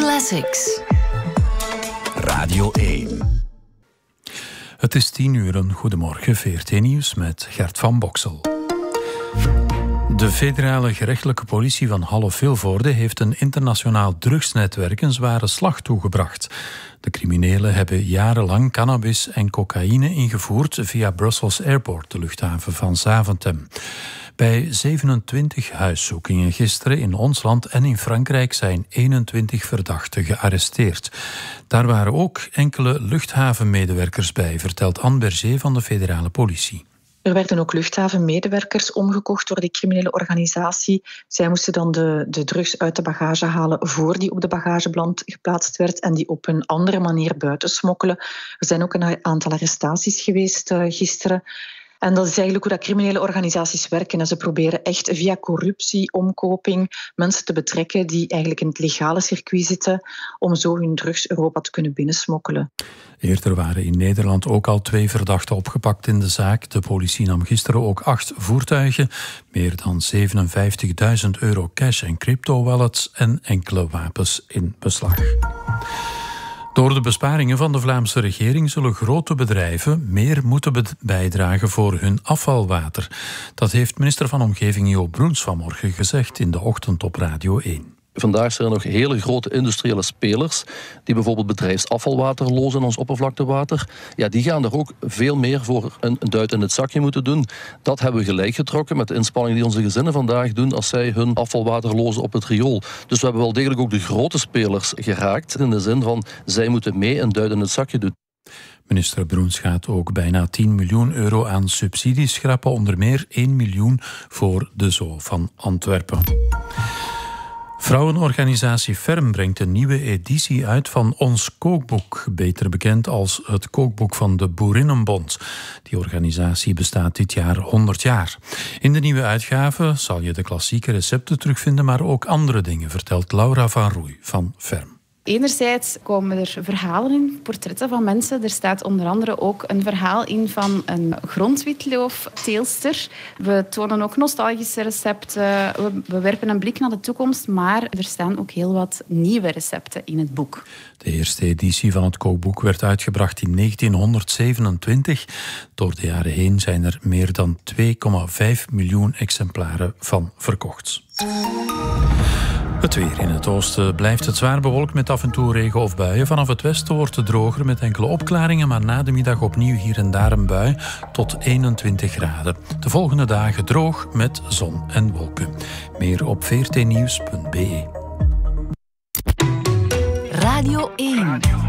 Classics. Radio 1. Het is 10:00. Goedemorgen, VRT Nieuws met Gert van Boksel. De federale gerechtelijke politie van Halle-Vilvoorde heeft een internationaal drugsnetwerk een zware slag toegebracht. De criminelen hebben jarenlang cannabis en cocaïne ingevoerd via Brussels Airport, de luchthaven van Zaventem. Bij 27 huiszoekingen gisteren in ons land en in Frankrijk zijn 21 verdachten gearresteerd. Daar waren ook enkele luchthavenmedewerkers bij, vertelt Anne Berger van de federale politie. Er werden ook luchthavenmedewerkers omgekocht door die criminele organisatie. Zij moesten dan de drugs uit de bagage halen voor die op de bagageband geplaatst werd en die op een andere manier buiten smokkelen. Er zijn ook een aantal arrestaties geweest gisteren. En dat is eigenlijk hoe dat criminele organisaties werken. En ze proberen echt via corruptie, omkoping, mensen te betrekken die eigenlijk in het legale circuit zitten om zo hun drugs Europa te kunnen binnensmokkelen. Eerder waren in Nederland ook al 2 verdachten opgepakt in de zaak. De politie nam gisteren ook 8 voertuigen, meer dan €57.000 cash en crypto-wallets en enkele wapens in beslag. Door de besparingen van de Vlaamse regering zullen grote bedrijven meer moeten bijdragen voor hun afvalwater. Dat heeft minister van Omgeving Jo Broens vanmorgen gezegd in de ochtend op Radio 1. Vandaag zijn er nog hele grote industriële spelers die bijvoorbeeld bedrijfsafvalwater lozen in ons oppervlaktewater. Ja, die gaan er ook veel meer voor een duit in het zakje moeten doen. Dat hebben we gelijk getrokken met de inspanningen die onze gezinnen vandaag doen als zij hun afvalwater lozen op het riool. Dus we hebben wel degelijk ook de grote spelers geraakt in de zin van zij moeten mee een duit in het zakje doen. Minister Broens gaat ook bijna €10 miljoen aan subsidies schrappen, onder meer 1 miljoen voor de Zoo van Antwerpen. Vrouwenorganisatie Ferm brengt een nieuwe editie uit van Ons Kookboek, beter bekend als het kookboek van de Boerinnenbond. Die organisatie bestaat dit jaar 100 jaar. In de nieuwe uitgave zal je de klassieke recepten terugvinden, maar ook andere dingen, vertelt Laura van Roei van Ferm. Enerzijds komen er verhalen in, portretten van mensen. Er staat onder andere ook een verhaal in van een grondwitloofteelster. We tonen ook nostalgische recepten. We werpen een blik naar de toekomst, maar er staan ook heel wat nieuwe recepten in het boek. De eerste editie van het kookboek werd uitgebracht in 1927. Door de jaren heen zijn er meer dan 2,5 miljoen exemplaren van verkocht. Het weer. In het oosten blijft het zwaar bewolkt met af en toe regen of buien. Vanaf het westen wordt het droger met enkele opklaringen, maar na de middag opnieuw hier en daar een bui tot 21 graden. De volgende dagen droog met zon en wolken. Meer op vrtnieuws.be. Radio 1.